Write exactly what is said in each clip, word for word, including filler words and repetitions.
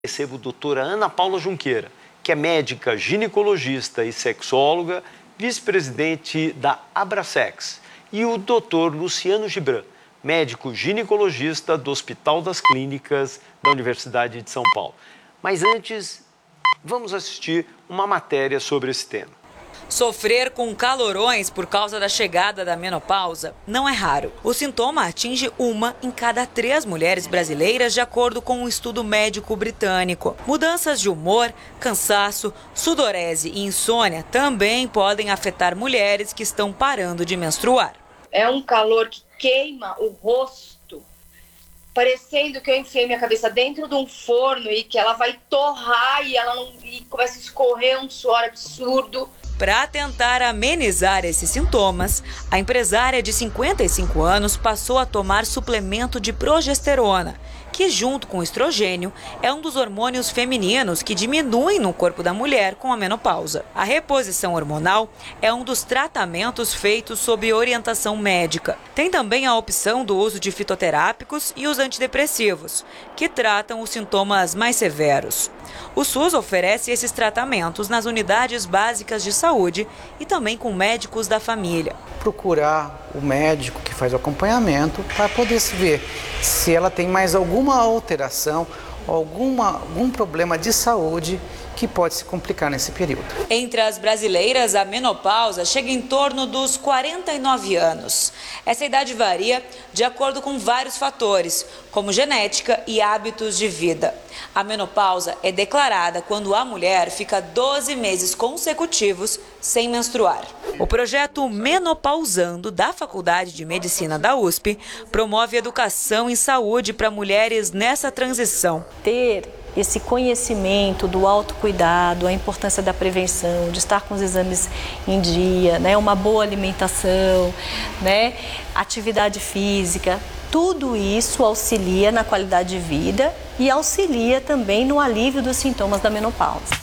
Recebo a doutora Ana Paula Junqueira, que é médica, ginecologista e sexóloga, vice-presidente da Abrasex, e o doutor Luciano Gibran, médico ginecologista do Hospital das Clínicas da Universidade de São Paulo. Mas antes, vamos assistir uma matéria sobre esse tema. Sofrer com calorões por causa da chegada da menopausa não é raro. O sintoma atinge uma em cada três mulheres brasileiras, de acordo com um estudo médico britânico. Mudanças de humor, cansaço, sudorese e insônia também podem afetar mulheres que estão parando de menstruar. É um calor que queima o rosto, parecendo que eu enfiei minha cabeça dentro de um forno e que ela vai torrar e ela não e começa a escorrer um suor absurdo. Para tentar amenizar esses sintomas, a empresária de cinquenta e cinco anos passou a tomar suplemento de progesterona, que junto com o estrogênio é um dos hormônios femininos que diminuem no corpo da mulher com a menopausa. A reposição hormonal é um dos tratamentos feitos sob orientação médica. Tem também a opção do uso de fitoterápicos e os antidepressivos, que tratam os sintomas mais severos. O SUS oferece esses tratamentos nas unidades básicas de saúde e também com médicos da família. Procurar o médico que faz o acompanhamento para poder se ver se ela tem mais alguma alteração, alguma, algum problema de saúde que pode se complicar nesse período. Entre as brasileiras, a menopausa chega em torno dos quarenta e nove anos. Essa idade varia de acordo com vários fatores, como genética e hábitos de vida. A menopausa é declarada quando a mulher fica doze meses consecutivos sem menstruar. O projeto Menopausando, da Faculdade de Medicina da U S P, promove educação em saúde para mulheres nessa transição. Ter esse conhecimento do autocuidado, a importância da prevenção, de estar com os exames em dia, né, uma boa alimentação, né, atividade física, tudo isso auxilia na qualidade de vida e auxilia também no alívio dos sintomas da menopausa.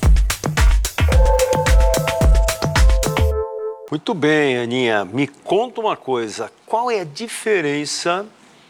Muito bem, Aninha. Me conta uma coisa. Qual é a diferença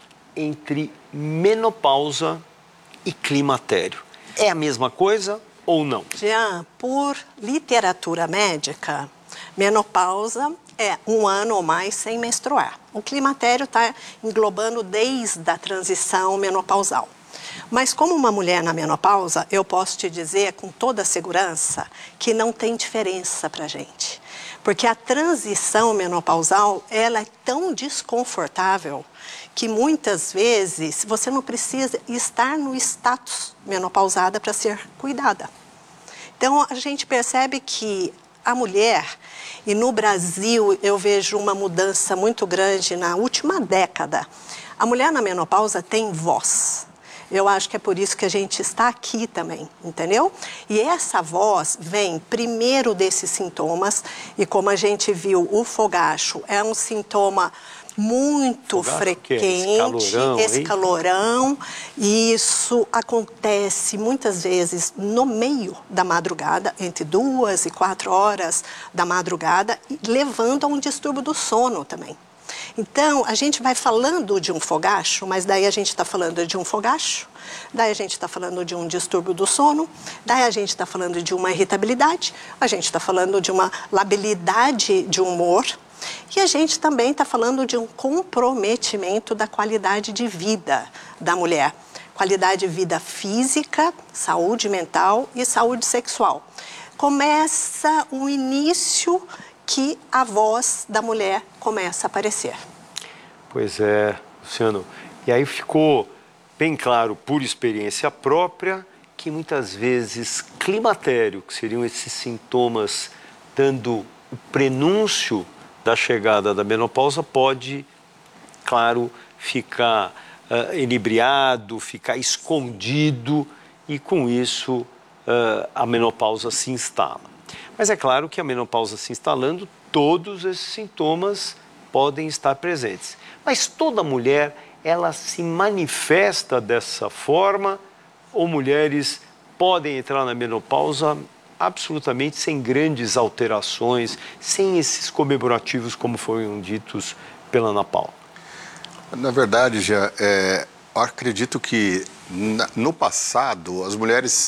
entre menopausa e climatério? É a mesma coisa ou não? Jean, por literatura médica, menopausa é um ano ou mais sem menstruar. O climatério está englobando desde a transição menopausal. Mas como uma mulher na menopausa, eu posso te dizer com toda segurança que não tem diferença para a gente. Porque a transição menopausal, ela é tão desconfortável que muitas vezes você não precisa estar no status menopausada para ser cuidada. Então a gente percebe que a mulher, e no Brasil eu vejo uma mudança muito grande na última década, a mulher na menopausa tem voz. Eu acho que é por isso que a gente está aqui também, entendeu? E essa voz vem primeiro desses sintomas, e como a gente viu, o fogacho é um sintoma muito fogacho, frequente, esse calorão, esse calorão, e isso acontece muitas vezes no meio da madrugada, entre duas e quatro horas da madrugada, levando a um distúrbio do sono também. Então, a gente vai falando de um fogacho, mas daí a gente está falando de um fogacho, daí a gente está falando de um distúrbio do sono, daí a gente está falando de uma irritabilidade, a gente está falando de uma labilidade de humor, e a gente também está falando de um comprometimento da qualidade de vida da mulher. Qualidade de vida física, saúde mental e saúde sexual. Começa o início que a voz da mulher começa a aparecer. Pois é, Luciano. E aí ficou bem claro, por experiência própria, que muitas vezes climatério, que seriam esses sintomas dando o prenúncio da chegada da menopausa, pode, claro, ficar uh, inebriado, ficar escondido, e com isso uh, a menopausa se instala. Mas é claro que a menopausa se instalando, todos esses sintomas podem estar presentes. Mas toda mulher, ela se manifesta dessa forma, ou mulheres podem entrar na menopausa absolutamente sem grandes alterações, sem esses comemorativos como foram ditos pela Ana Paula? Na verdade, já, é, Eu acredito que no passado as mulheres